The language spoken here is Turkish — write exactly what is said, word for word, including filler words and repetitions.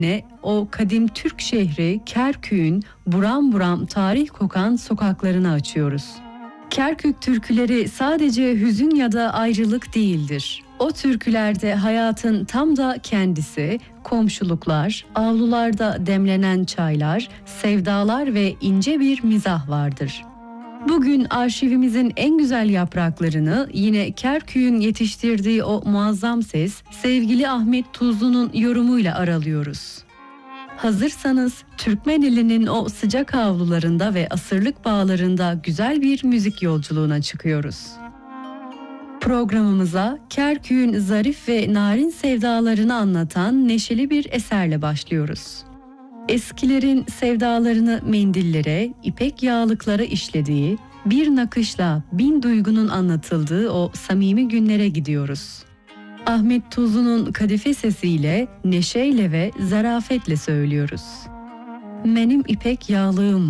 Ne o kadim Türk şehri Kerkük'ün buram buram tarih kokan sokaklarını açıyoruz. Kerkük türküleri sadece hüzün ya da ayrılık değildir. O türkülerde hayatın tam da kendisi, komşuluklar, avlularda demlenen çaylar, sevdalar ve ince bir mizah vardır. Bugün arşivimizin en güzel yapraklarını yine Kerkük'ün yetiştirdiği o muazzam ses, sevgili Ahmet Tuzlu'nun yorumuyla aralıyoruz. Hazırsanız Türkmeneli'nin o sıcak avlularında ve asırlık bağlarında güzel bir müzik yolculuğuna çıkıyoruz. Programımıza Kerkük'ün zarif ve narin sevdalarını anlatan neşeli bir eserle başlıyoruz. Eskilerin sevdalarını mendillere, ipek yağlıklara işlediği, bir nakışla bin duygunun anlatıldığı o samimi günlere gidiyoruz. Ahmet Tuzlu'nun kadife sesiyle, neşeyle ve zarafetle söylüyoruz. Benim ipek yağlığım